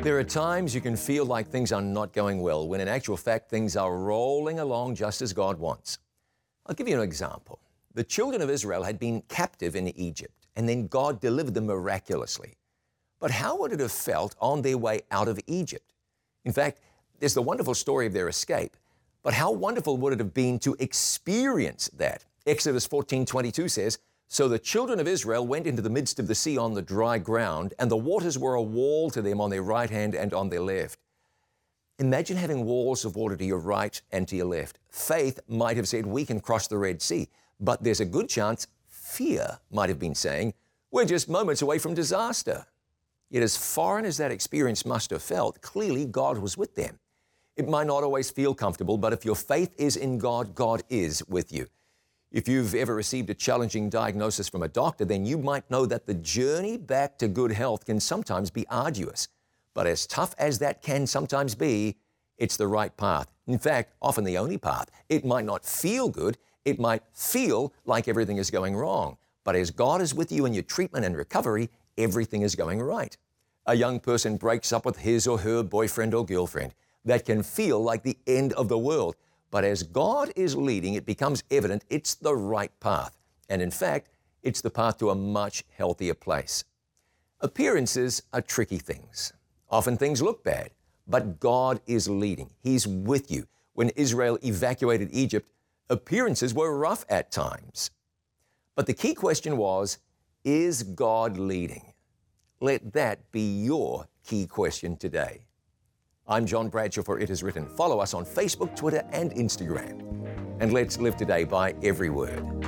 There are times you can feel like things are not going well, when in actual fact things are rolling along just as God wants. I'll give you an example. The children of Israel had been captive in Egypt, and then God delivered them miraculously. But how would it have felt on their way out of Egypt? In fact, there's the wonderful story of their escape. But how wonderful would it have been to experience that? Exodus 14:22 says, "So the children of Israel went into the midst of the sea on the dry ground, and the waters were a wall to them on their right hand and on their left." Imagine having walls of water to your right and to your left. Faith might have said, "We can cross the Red Sea." But there's a good chance fear might have been saying, "We're just moments away from disaster." Yet as foreign as that experience must have felt, clearly God was with them. It might not always feel comfortable, but if your faith is in God, God is with you. If you've ever received a challenging diagnosis from a doctor, then you might know that the journey back to good health can sometimes be arduous. But as tough as that can sometimes be, it's the right path. In fact, often the only path. It might not feel good. It might feel like everything is going wrong. But as God is with you in your treatment and recovery, everything is going right. A young person breaks up with his or her boyfriend or girlfriend. That can feel like the end of the world. But as God is leading, it becomes evident it's the right path. And in fact, it's the path to a much healthier place. Appearances are tricky things. Often things look bad, but God is leading. He's with you. When Israel evacuated Egypt, appearances were rough at times. But the key question was, is God leading? Let that be your key question today. I'm John Bradshaw for It Is Written. Follow us on Facebook, Twitter, and Instagram. And let's live today by every word.